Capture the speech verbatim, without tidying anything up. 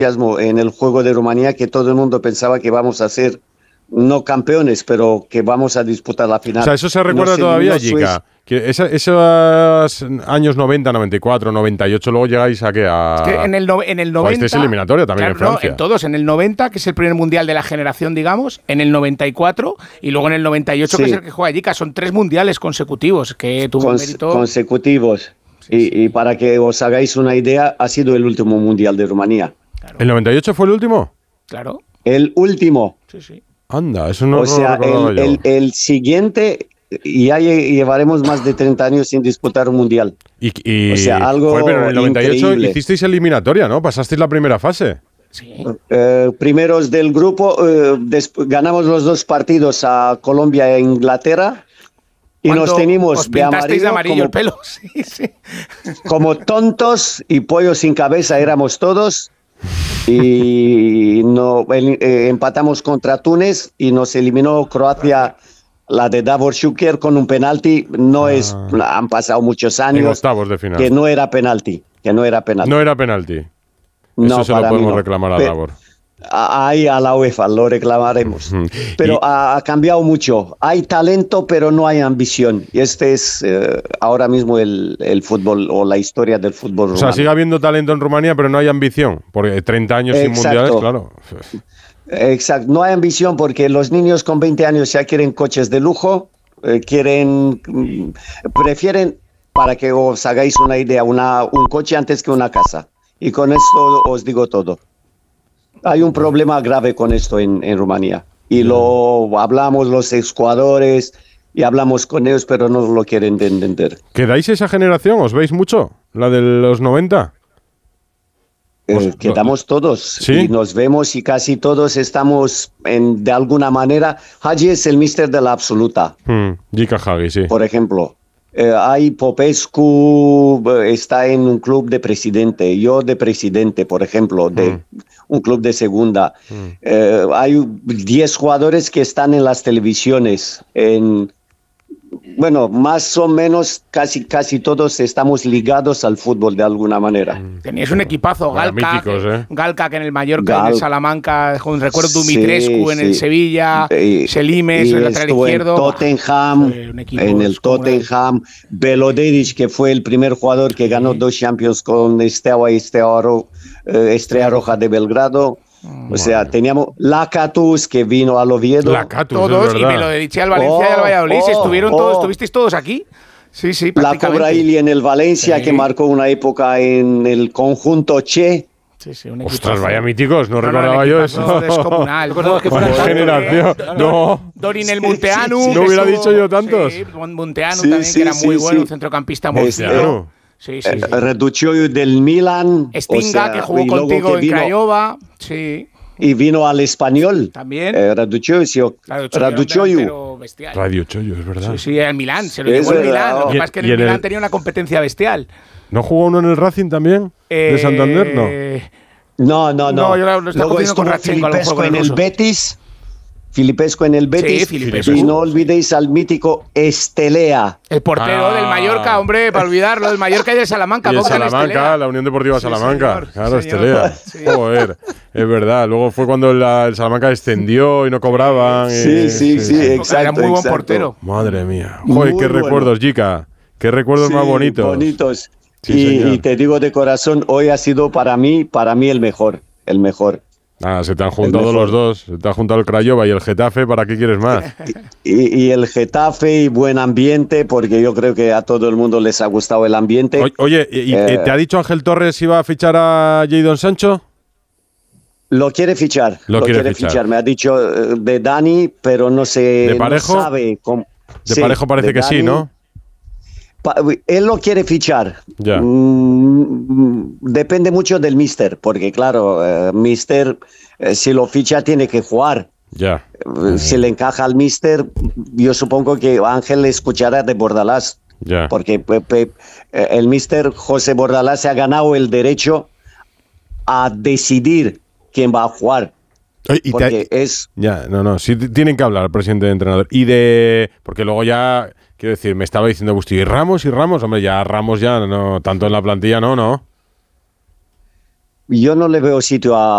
en el juego de Rumanía, que todo el mundo pensaba que vamos a ser no campeones, pero que vamos a disputar la final. O sea, eso se recuerda Nos todavía, eliminó Jica. Que esa, esos años noventa, noventa y cuatro, noventa y ocho, luego llegáis a qué? A... Es que en el, no, en el noventa... Pues es eliminatoria también, claro, en Francia. No, en todos. En el noventa, que es el primer mundial de la generación, digamos. En el noventa y cuatro y luego en el noventa y ocho, sí, que es el que juega Jica. Son tres mundiales consecutivos que tuvo Cons- un mérito... Consecutivos. Sí, y, sí. y para que os hagáis una idea, ha sido el último mundial de Rumanía. Claro. ¿El noventa y ocho fue el último? Claro. El último. Sí, sí. Anda, eso no O sea, no el, el, el siguiente, ya llevaremos más de treinta años sin disputar un mundial. Y, y, o sea, algo joder, pero en el noventa y ocho increíble. hicisteis eliminatoria, ¿no? Pasasteis la primera fase. Sí. Eh, primeros del grupo, eh, desp- ganamos los dos partidos a Colombia e Inglaterra. Y nos tenemos os pintasteis de amarillo como, el pelo. Sí, sí. como tontos y pollos sin cabeza éramos todos. Y no, el, eh, empatamos contra Túnez y nos eliminó Croacia, la de Davor Šuker, con un penalti. No ah. es, han pasado muchos años. En octavos de final. Que no era penalti, que no era penalti. No era penalti. No, Eso se lo podemos no. reclamar a Pe- Davor. Ahí a la UEFA lo reclamaremos. Pero Y- ha, ha cambiado mucho. Hay talento, pero no hay ambición. Y este es eh, ahora mismo el, el fútbol o la historia del fútbol O sea, rumano. sigue habiendo talento en Rumanía, pero no hay ambición. Porque treinta años sin Exacto. mundiales, claro. Exacto, no hay ambición porque los niños con veinte años ya quieren coches de lujo, eh, quieren, mm, prefieren, para que os hagáis una idea, una, un coche antes que una casa. Y con esto os digo todo. Hay un problema grave con esto en, en Rumanía. Y lo hablamos los exjugadores y hablamos con ellos, pero no lo quieren de entender. ¿Quedáis esa generación? ¿Os veis mucho? ¿La de los noventa? Eh, Os- quedamos todos ¿Sí? y nos vemos y casi todos estamos en, de alguna manera. Hagi es el mister de la absoluta, Hmm, Jica Hagi, sí. por ejemplo. Eh, hay Popescu, eh, está en un club de presidente, yo de presidente, por ejemplo, de Mm. un club de segunda. Mm. Eh, hay diez jugadores que están en las televisiones, en, bueno, más o menos casi, casi todos estamos ligados al fútbol de alguna manera. Teníais un equipazo, Vaya Galca, míticos, que, ¿eh? Galca que en el Mallorca, Gal- en el Salamanca, con recuerdo Sí, Dumitrescu en el sí. Sevilla, Y- Selimes, y el lateral estuvo izquierdo. en Tottenham, Fue un equipo en el descomunal. Tottenham, Belodedic, que fue el primer jugador que ganó dos Champions con Steaua y Steaua Ro- eh, Estrella Roja de Belgrado. O sea, teníamos Lacatus, que vino al Oviedo. La Catus, Todos, es y verdad. me lo dediché al Valencia y al Oh, Valladolid. oh, Estuvieron todos, oh. ¿estuvisteis todos aquí? Sí, sí, La prácticamente. Cobraili en el Valencia, Sí. que marcó una época en el conjunto Che. Sí, sí, un Ostras, equipazo. vaya míticos, no, No, no, recordaba el yo equipazo eso. descomunal. Recordabas que Vaya fueran generación. No. Dorin el Munteanu. Sí, sí, sí. No que hubiera estuvo- dicho yo tantos. Sí, Munteanu Sí, también, sí, que era sí, muy sí. bueno, un centrocampista muy Este, Claro. Sí, sí, Eh, sí. Reduccio del Milan. Stinga, o sea, que jugó y luego contigo que en vino- Craiova. Sí, Y vino al Español. también. Eh, Raducioiu. Claro, Choyo era un Raducioiu. delantero bestial. Radio Chollo, es verdad. Sí, sí, el Milán, se lo Es llevó el verdad. Milán. Lo que Y- pasa es que en y el en el- Milán tenía una competencia bestial. ¿No jugó uno en el Racing también? ¿De Eh, Santander? No. No, no, no. No, yo lo- lo estaba Luego confundiendo con estuvo Radchenko, a lo mejor Filipescu con el en el ruso. Betis. Filipescu en el Betis. Filipescu. Y no olvidéis al mítico Estelea. El portero Ah. del Mallorca, hombre, para olvidarlo, del Mallorca y del Salamanca. Y el pongan Salamanca, Estelea. la Unión Deportiva Sí, Salamanca. señor, claro, señor. Estelea. Sí. Joder, es verdad. Luego fue cuando la- el Salamanca descendió y no cobraban. Sí, y- sí, sí, exacto. Era muy buen exacto. portero. Madre mía. Joder, Muy qué bueno. recuerdos, Jica. Qué recuerdos Sí, más bonitos. Bonitos. Sí, y, señor. y te digo de corazón, hoy ha sido para mí, para mí el mejor. El mejor. Ah, se te han juntado mejor. los dos. Se te ha juntado el Craiova y el Getafe. ¿Para qué quieres más? Y, y el Getafe y buen ambiente, porque yo creo que a todo el mundo les ha gustado el ambiente. O- Oye, ¿y, y- Eh. ¿te ha dicho Ángel Torres si va a fichar a Jadon Sancho? Lo quiere fichar. Lo quiere fichar. Me ha dicho eh, de Dani, pero no sé. ¿De no Parejo? sabe cómo. De Sí, Parejo parece de que sí, Dani. ¿no? Pa- él lo quiere fichar. Ya. Mm, depende mucho del mister, porque claro, eh, mister, eh, si lo ficha tiene que jugar. Ya. Eh, Si le encaja al mister, yo supongo que Ángel le escuchará de Bordalás, Ya. porque pe- pe- eh, el mister José Bordalás se ha ganado el derecho a decidir quién va a jugar, Oye, y te- porque es... Ya, no, no, sí t- tienen que hablar el presidente de entrenador. Y de... Porque luego ya, quiero decir, me estaba diciendo Busti, ¿y Ramos y Ramos? Hombre, ya Ramos ya no, tanto en la plantilla no, ¿no? Yo no le veo sitio a